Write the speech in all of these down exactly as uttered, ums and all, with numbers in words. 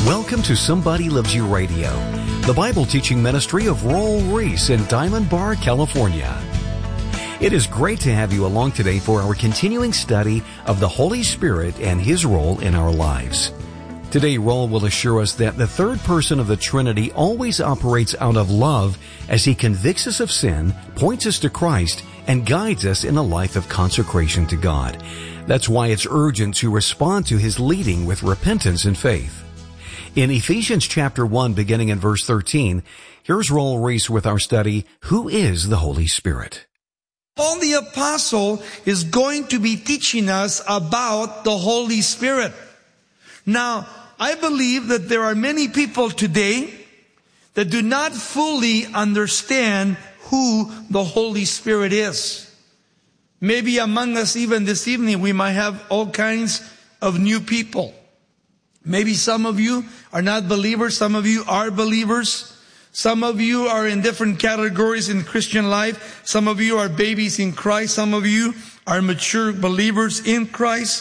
Welcome to Somebody Loves You Radio, the Bible teaching ministry of Roel Reese in Diamond Bar, California. It is great to have you along today for our continuing study of the Holy Spirit and His role in our lives. Today, Roel will assure us that the third person of the Trinity always operates out of love as He convicts us of sin, points us to Christ, and guides us in a life of consecration to God. That's why it's urgent to respond to His leading with repentance and faith. In Ephesians chapter one, beginning in verse thirteen, here's Roel Reese with our study, Who is the Holy Spirit? Paul the Apostle is going to be teaching us about the Holy Spirit. Now, I believe that there are many people today that do not fully understand who the Holy Spirit is. Maybe among us even this evening we might have all kinds of new people. Maybe some of you are not believers, some of you are believers. Some of you are in different categories in Christian life. Some of you are babies in Christ. Some of you are mature believers in Christ.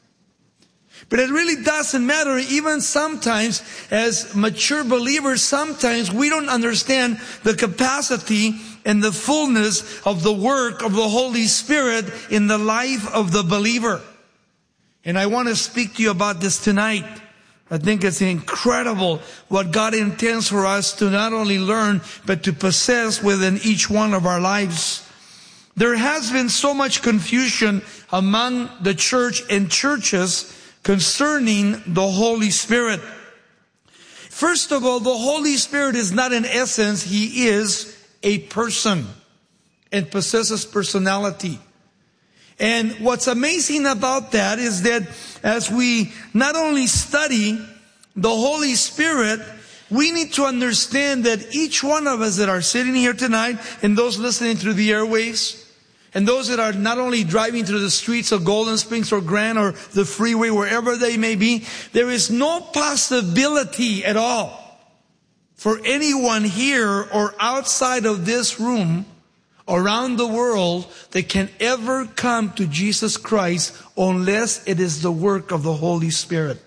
But it really doesn't matter. Even sometimes as mature believers, sometimes we don't understand the capacity and the fullness of the work of the Holy Spirit in the life of the believer. And I want to speak to you about this tonight. I think it's incredible what God intends for us to not only learn, but to possess within each one of our lives. There has been so much confusion among the church and churches concerning the Holy Spirit. First of all, the Holy Spirit is not an essence. He is a person and possesses personality. And what's amazing about that is that as we not only study the Holy Spirit, we need to understand that each one of us that are sitting here tonight, and those listening through the airwaves, and those that are not only driving through the streets of Golden Springs or Grand or the freeway, wherever they may be, there is no possibility at all for anyone here or outside of this room around the world that can ever come to Jesus Christ unless it is the work of the Holy Spirit.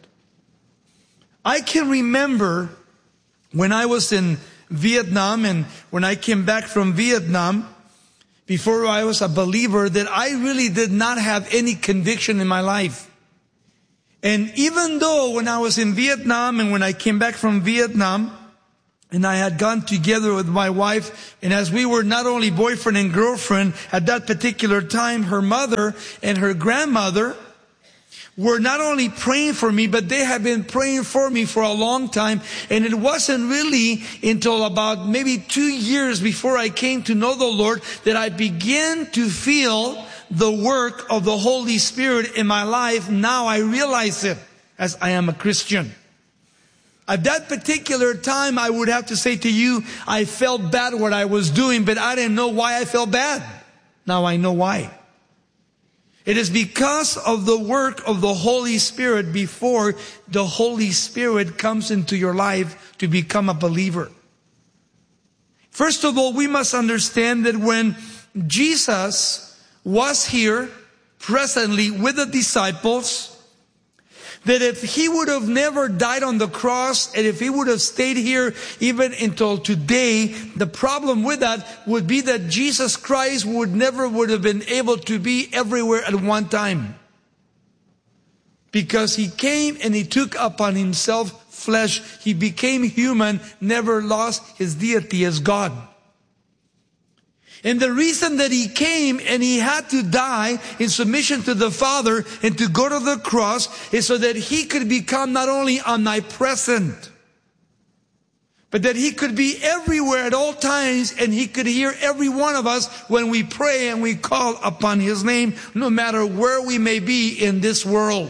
I can remember when I was in Vietnam and when I came back from Vietnam, before I was a believer, that I really did not have any conviction in my life. And even though when I was in Vietnam and when I came back from Vietnam, and I had gone together with my wife, and as we were not only boyfriend and girlfriend, at that particular time, her mother and her grandmother were not only praying for me, but they had been praying for me for a long time. And it wasn't really until about maybe two years before I came to know the Lord that I began to feel the work of the Holy Spirit in my life. Now I realize it as I am a Christian. At that particular time, I would have to say to you, I felt bad what I was doing, but I didn't know why I felt bad. Now I know why. It is because of the work of the Holy Spirit before the Holy Spirit comes into your life to become a believer. First of all, we must understand that when Jesus was here presently with the disciples, that if He would have never died on the cross, and if He would have stayed here even until today, the problem with that would be that Jesus Christ would never would have been able to be everywhere at one time. Because He came and He took upon Himself flesh. He became human, never lost His deity as God. And the reason that He came and He had to die in submission to the Father and to go to the cross is so that He could become not only omnipresent, but that He could be everywhere at all times, and He could hear every one of us when we pray and we call upon His name, no matter where we may be in this world.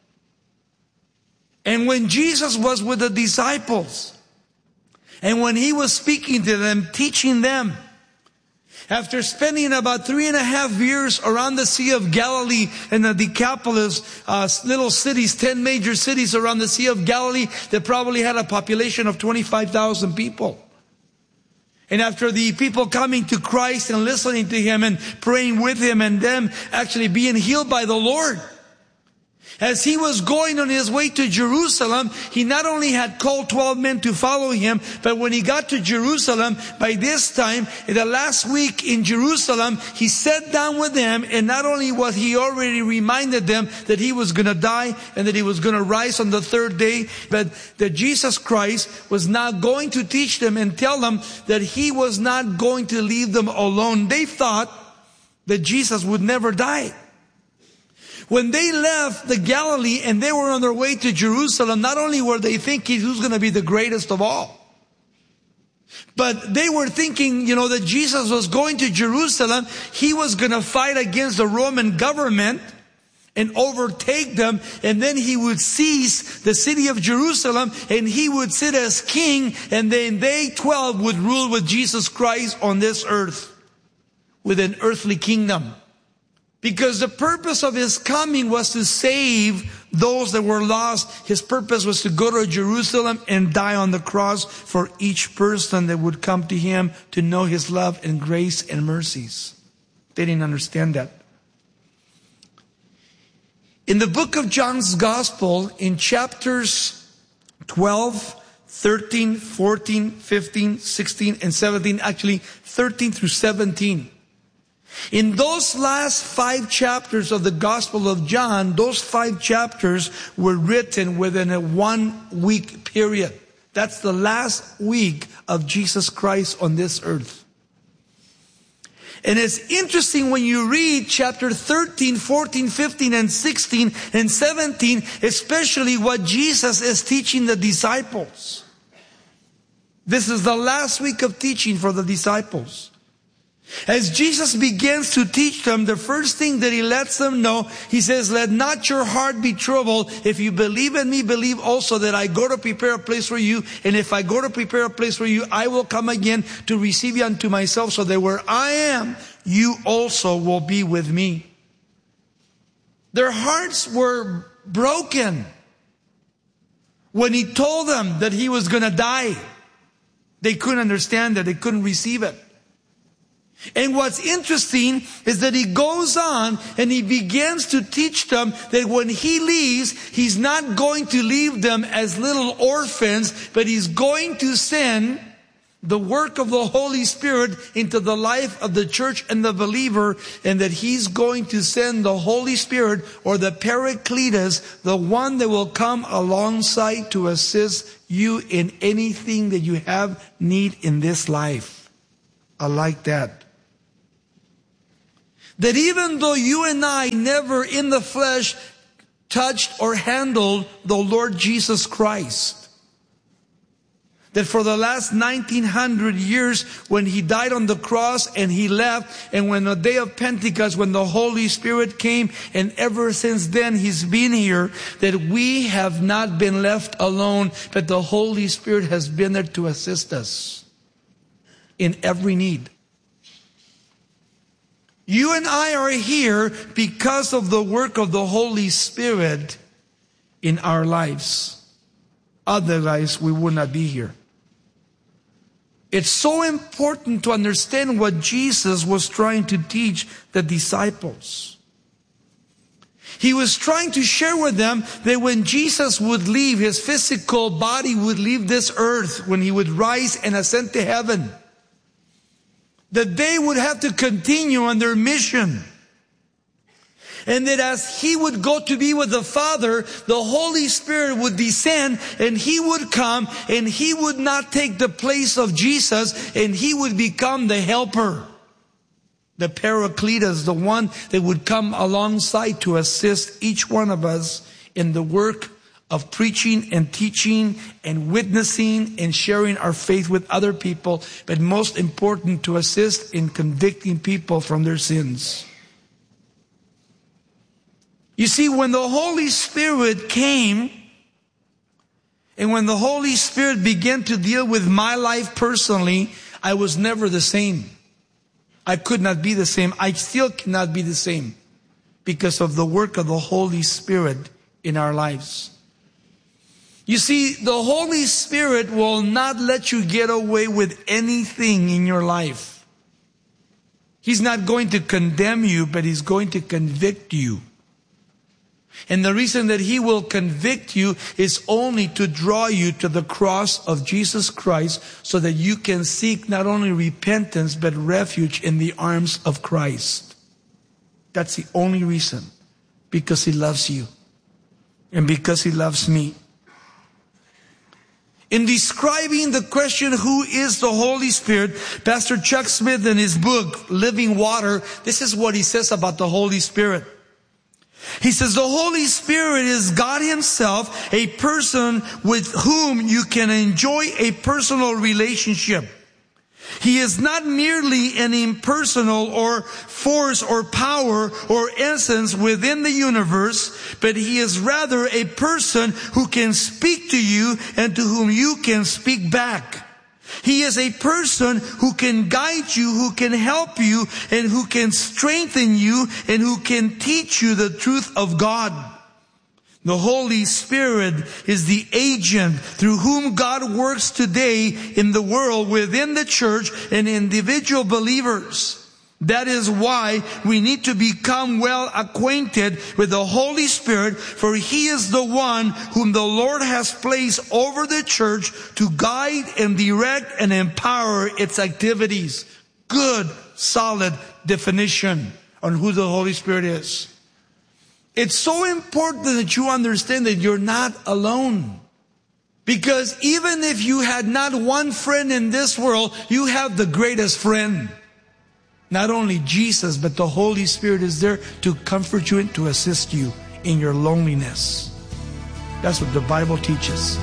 And when Jesus was with the disciples, and when He was speaking to them, teaching them, after spending about three and a half years around the Sea of Galilee and the Decapolis, uh, little cities, ten major cities around the Sea of Galilee that probably had a population of twenty-five thousand people. And after the people coming to Christ and listening to Him and praying with Him and them actually being healed by the Lord, As he was going on his way to Jerusalem, he not only had called twelve men to follow him, but when he got to Jerusalem, by this time, in the last week in Jerusalem, he sat down with them, and not only was he already reminded them that he was going to die and that he was going to rise on the third day, but that Jesus Christ was now going to teach them and tell them that he was not going to leave them alone. They thought that Jesus would never die. When they left the Galilee and they were on their way to Jerusalem, not only were they thinking who's going to be the greatest of all, but they were thinking, you know, that Jesus was going to Jerusalem. He was going to fight against the Roman government and overtake them. And then he would seize the city of Jerusalem and he would sit as king. And then they twelve would rule with Jesus Christ on this earth with an earthly kingdom. Because the purpose of his coming was to save those that were lost. His purpose was to go to Jerusalem and die on the cross for each person that would come to him to know his love and grace and mercies. They didn't understand that. In the book of John's Gospel, in chapters twelve, thirteen, fourteen, fifteen, sixteen, and seventeen, actually thirteen through seventeen, in those last five chapters of the Gospel of John, those five chapters were written within a one week period. That's the last week of Jesus Christ on this earth. And it's interesting when you read chapter thirteen, fourteen, fifteen, and sixteen, and seventeen, especially what Jesus is teaching the disciples. This is the last week of teaching for the disciples. As Jesus begins to teach them, the first thing that he lets them know, he says, let not your heart be troubled. If you believe in me, believe also that I go to prepare a place for you. And if I go to prepare a place for you, I will come again to receive you unto myself, so that where I am, you also will be with me. Their hearts were broken when he told them that he was going to die. They couldn't understand that. They couldn't receive it. And what's interesting is that he goes on and he begins to teach them that when he leaves, he's not going to leave them as little orphans, but he's going to send the work of the Holy Spirit into the life of the church and the believer, and that he's going to send the Holy Spirit, or the Paracletus, the one that will come alongside to assist you in anything that you have need in this life. I like that. That even though you and I never in the flesh touched or handled the Lord Jesus Christ, that for the last nineteen hundred years, when he died on the cross and he left, and when the day of Pentecost, when the Holy Spirit came, and ever since then he's been here, that we have not been left alone, but the Holy Spirit has been there to assist us in every need. You and I are here because of the work of the Holy Spirit in our lives. Otherwise, we would not be here. It's so important to understand what Jesus was trying to teach the disciples. He was trying to share with them that when Jesus would leave, his physical body would leave this earth, when he would rise and ascend to heaven, that they would have to continue on their mission. And that as he would go to be with the Father, the Holy Spirit would descend and he would come, and he would not take the place of Jesus, and he would become the helper, the Paracletus, the one that would come alongside to assist each one of us in the work of preaching and teaching and witnessing and sharing our faith with other people, but most important, to assist in convicting people from their sins. You see, when the Holy Spirit came, and when the Holy Spirit began to deal with my life personally, I was never the same. I could not be the same. I still cannot be the same because of the work of the Holy Spirit in our lives. You see, the Holy Spirit will not let you get away with anything in your life. He's not going to condemn you, but he's going to convict you. And the reason that He will convict you is only to draw you to the cross of Jesus Christ so that you can seek not only repentance but refuge in the arms of Christ. That's the only reason. Because He loves you. And because He loves me. In describing the question, who is the Holy Spirit, Pastor Chuck Smith in his book, Living Water, this is what he says about the Holy Spirit. He says, the Holy Spirit is God Himself, a person with whom you can enjoy a personal relationship. He is not merely an impersonal or force or power or essence within the universe, but He is rather a person who can speak to you and to whom you can speak back. He is a person who can guide you, who can help you, and who can strengthen you, and who can teach you the truth of God. The Holy Spirit is the agent through whom God works today in the world, within the church, and individual believers. That is why we need to become well acquainted with the Holy Spirit, for He is the one whom the Lord has placed over the church to guide and direct and empower its activities. Good, solid definition on who the Holy Spirit is. It's so important that you understand that you're not alone. Because even if you had not one friend in this world, you have the greatest friend. Not only Jesus, but the Holy Spirit is there to comfort you and to assist you in your loneliness. That's what the Bible teaches.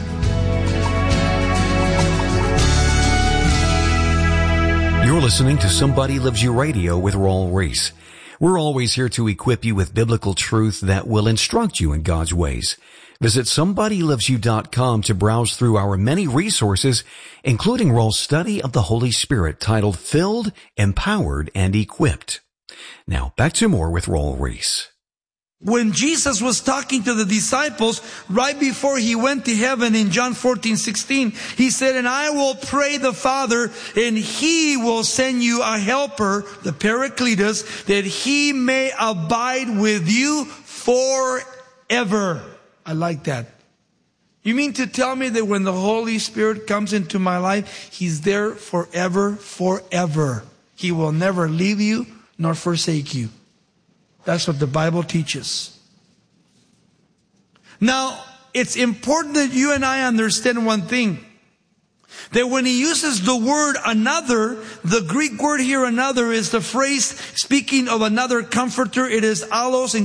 You're listening to Somebody Loves You Radio with Raul Ries. We're always here to equip you with biblical truth that will instruct you in God's ways. Visit somebody loves you dot com to browse through our many resources, including Raul's study of the Holy Spirit titled Filled, Empowered, and Equipped. Now, back to more with Raul Ries. When Jesus was talking to the disciples right before He went to heaven in John fourteen sixteen, He said, and I will pray the Father, and He will send you a helper, the Paracletus, that He may abide with you forever. I like that. You mean to tell me that when the Holy Spirit comes into my life, He's there forever, forever. He will never leave you nor forsake you. That's what the Bible teaches. Now, it's important that you and I understand one thing. That when He uses the word another, the Greek word here another is the phrase speaking of another comforter. It is allos in